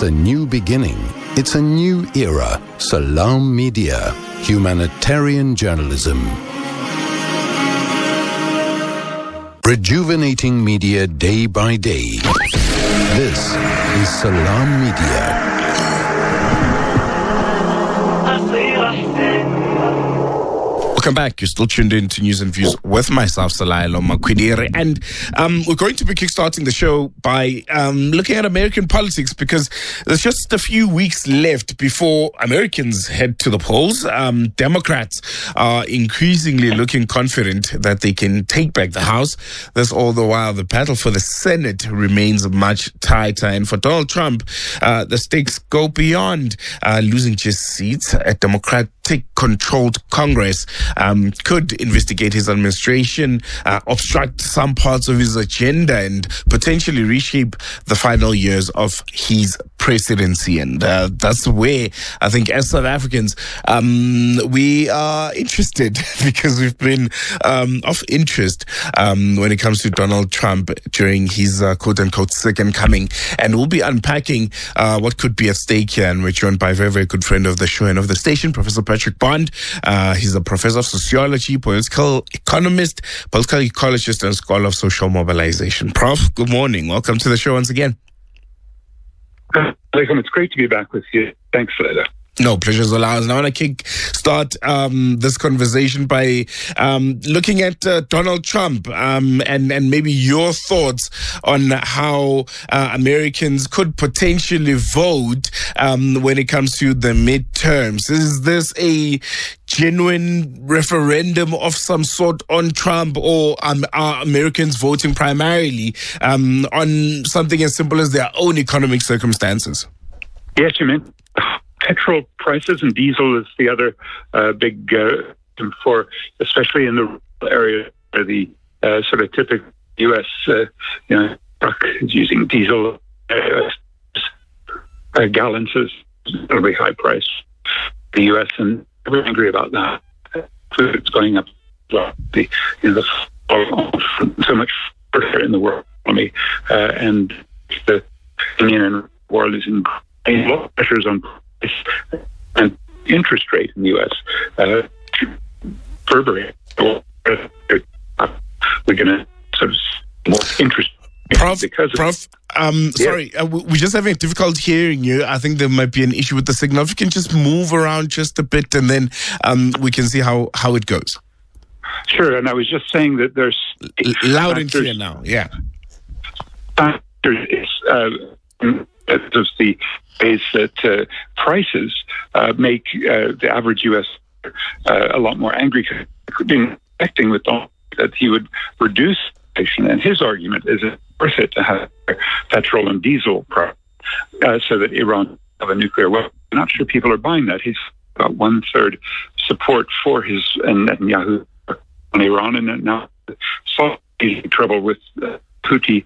a new beginning. It's a new era. Salam Media. Humanitarian journalism. Rejuvenating media day by day. This is Salam Media. Welcome back. You're still tuned in to News and Views with myself, Salailo Makwidiri. And we're going to be kickstarting the show by looking at American politics, because there's just a few weeks left before Americans head to the polls. Democrats are increasingly looking confident that they can take back the House. This all the while the battle for the Senate remains much tighter. And for Donald Trump, the stakes go beyond losing just seats. A Democratic-controlled Congress could investigate his administration, obstruct some parts of his agenda, and potentially reshape the final years of his presidency. And that's where I think, as South Africans, we are interested, because we've been of interest when it comes to Donald Trump during his quote-unquote second coming. And we'll be unpacking what could be at stake here. And we're joined by a very, very good friend of the show and of the station, Professor Patrick Bond. He's a professor of sociology, political economist, political ecologist, and scholar of social mobilization. Prof, good morning. Welcome to the show once again. It's great to be back with you. Thanks, Leda. No, pleasure's all ours. And I want to start this conversation by looking at Donald Trump and maybe your thoughts on how Americans could potentially vote when it comes to the midterms. Is this a genuine referendum of some sort on Trump, or are Americans voting primarily on something as simple as their own economic circumstances? Yes, you meant petrol prices, and diesel is the other big for, especially in the rural area where the sort of typical U.S. truck is using diesel. Gallons is a really high price. The U.S. and we're angry about that. Food's going up. Well, so much further in the world economy, and the Union and world is in a lot of pressures on and interest rate in the U.S. We're going to sort of more interest. Sorry, we're just having difficult hearing you. I think there might be an issue with the signal. If you can just move around just a bit, and then we can see how it goes. Sure, and I was just saying that there's loud and clear now. Yeah. There's the ways that prices make the average U.S. A lot more angry, expecting with Donald that he would reduce inflation. And his argument is it's worth it to have petrol and diesel so that Iran have a nuclear weapon. I'm not sure people are buying that. He's about 1/3 support for his and Netanyahu on Iran, and now he's in trouble with Houthi.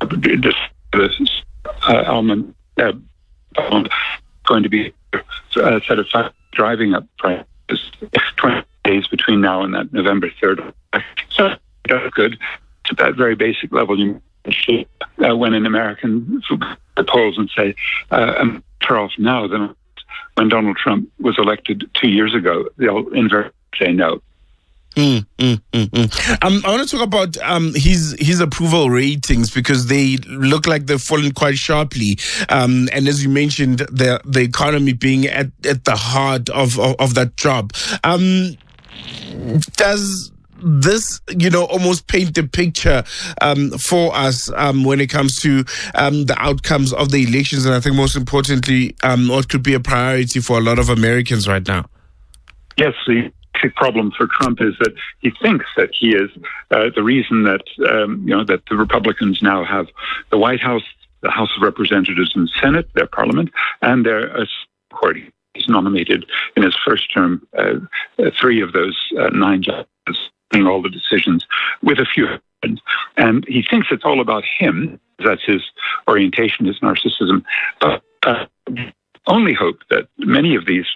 Almond going to be a set of driving up prices 20 days between now and that November 3rd. So that's good. At that very basic level, you when an American polls and say, I'm better off now than when Donald Trump was elected 2 years ago, they'll invariably say no. I want to talk about his approval ratings, because they look like they've fallen quite sharply. And as you mentioned, the economy being at the heart of that drop. Does this, almost paint the picture for us when it comes to the outcomes of the elections, and I think most importantly, what could be a priority for a lot of Americans right now? Yes, the problem for Trump is that he thinks that he is the reason that that the Republicans now have the White House, the House of Representatives, and Senate, their parliament, and their court. He's nominated in his first term 3 of those 9 judges, making all the decisions with a few. And he thinks it's all about him. That's his orientation, his narcissism. But only hope that many of these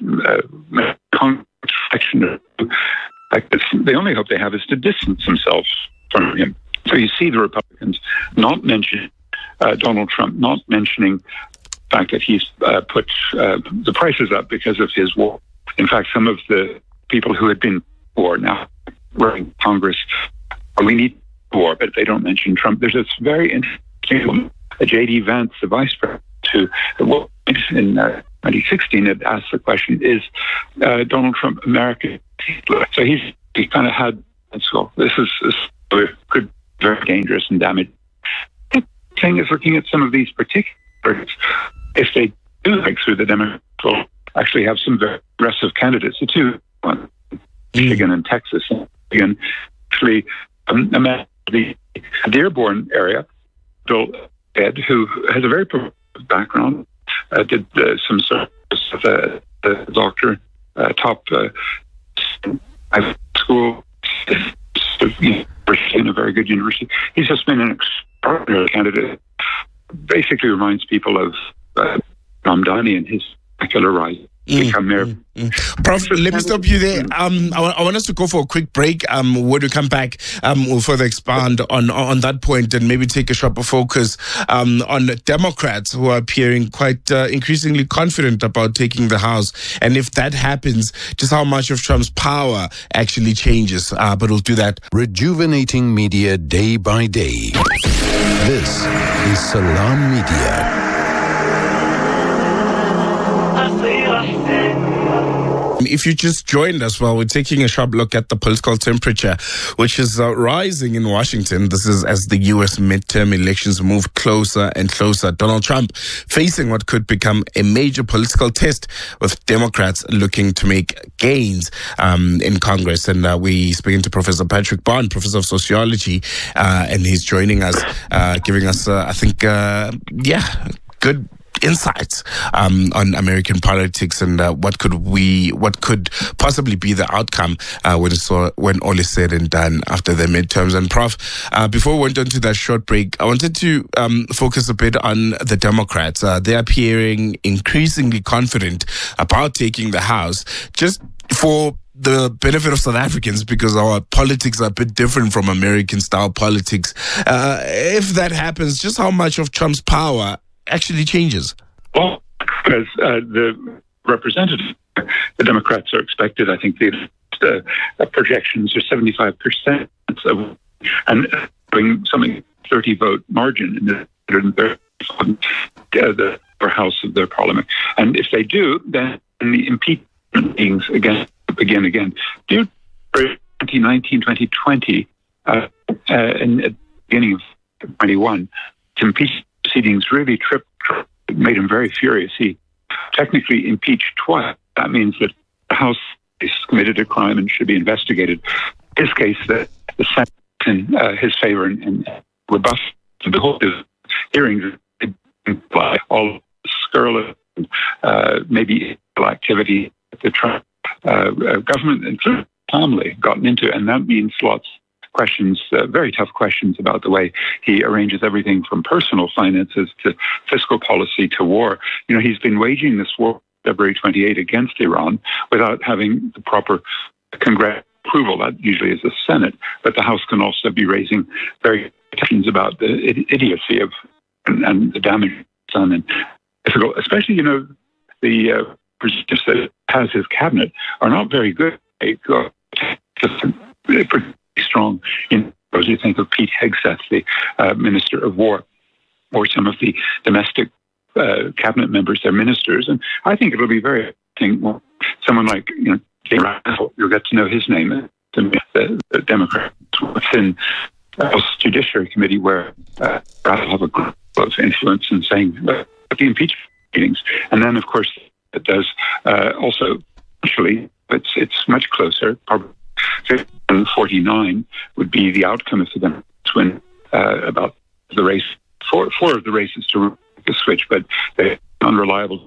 the only hope they have is to distance themselves from him. So you see the Republicans not mentioning Donald Trump, not mentioning fact that he's put the prices up because of his war. In fact, some of the people who had been war now running Congress, we need war, but they don't mention Trump. There's this very interesting J.D. Vance, the vice president, who in 2016 had asked the question, is Donald Trump American? So he kind of had, so this could be very dangerous and damaging. The thing is, looking at some of these particulars, if they do break through, the Democrats will actually have some very aggressive candidates. The two, Michigan and Texas. Michigan, actually, the Dearborn area, Bill Ed, who has a very progressive background, did some service as a doctor, top school, in a very good university. He's just been an extraordinary candidate. Basically reminds people of Ramdani and his spectacular rise. Prof, let me stop you there. I want us to go for a quick break. When we come back, we'll further expand on that point and maybe take a sharper focus on Democrats who are appearing quite increasingly confident about taking the House. And if that happens, just how much of Trump's power actually changes. But we'll do that. Rejuvenating media day by day. This is Salam Media. If you just joined us, well, we're taking a sharp look at the political temperature, which is rising in Washington. This is as the U.S. midterm elections move closer and closer. Donald Trump facing what could become a major political test, with Democrats looking to make gains in Congress. And we speaking to Professor Patrick Bond, Professor of Sociology, and he's joining us, giving us, I think, good insights on American politics and what could possibly be the outcome when all is said and done after the midterms. And Prof, before we went on to that short break, I wanted to focus a bit on the Democrats. They're appearing increasingly confident about taking the House, just for the benefit of South Africans, because our politics are a bit different from American style politics. If that happens, just how much of Trump's power actually changes? Well, because the representatives, the Democrats are expected, I think the projections are 75% of, and doing something 30-vote margin in the House of their Parliament. And if they do, then the impeachment meetings again. Due 2019, 2020, in the beginning of 2021, impeachment proceedings really made him very furious. He technically impeached twice. That means that the House is committed a crime and should be investigated. In his case, the Senate in his favor and rebuffed the whole hearings by all scurrilous, maybe illegal activity that the Trump government, including family, gotten into, and that means lots questions, very tough questions about the way he arranges everything from personal finances to fiscal policy to war. You know, he's been waging this war February 28 against Iran without having the proper congressional approval. That usually is the Senate, but the House can also be raising very questions about the idiocy of and the damage done, and difficult, especially, you know, the representatives that has his cabinet are not very good. They go pretty strong in, as you think of Pete Hegseth, the Minister of War, or some of the domestic cabinet members, they're ministers. And I think it'll be very interesting. Well, someone like, you know, Jay Rattle, you'll get to know his name, the Democrats within the House Judiciary Committee, where Rattle have a group of influence in saying the impeachment meetings. And then, of course, it does also, actually, it's much closer, probably 49 would be the outcome if the Democrats win about the race. Four of the races to switch, but they're unreliable.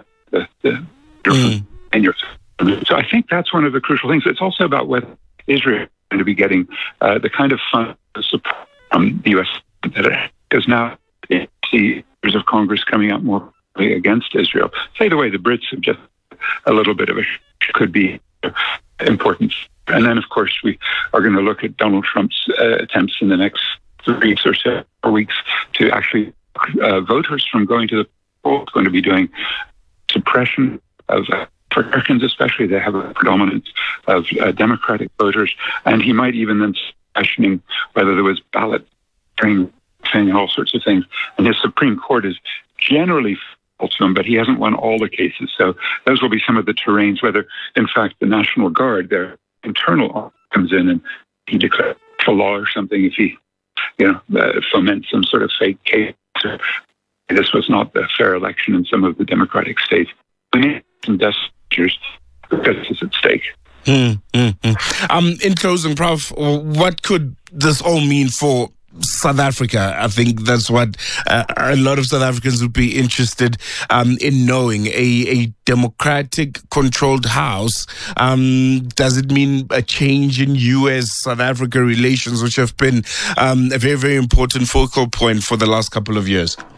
So I think that's one of the crucial things. It's also about whether Israel is going to be getting the kind of fund support from the U.S. that it does now. You see members of Congress coming out more against Israel. Say the way the Brits have just a little bit of a could be important. And then, of course, we are going to look at Donald Trump's attempts in the next 3 weeks or so, 4 weeks, to actually voters from going to the both going to be doing suppression of for Americans especially. They have a predominance of Democratic voters, and he might even then questioning whether there was ballot saying all sorts of things. And his Supreme Court is generally favorable to him, but he hasn't won all the cases. So those will be some of the terrains, whether, in fact, the National Guard, their internal comes in and he declares a law or something if he, foments some sort of fake case. This was not a fair election in some of the Democratic states. We need some because it's at stake. In closing, Prof, what could this all mean for South Africa? I think that's what a lot of South Africans would be interested in knowing. A democratic-controlled house, does it mean a change in U.S.-South Africa relations, which have been a very, very important focal point for the last couple of years?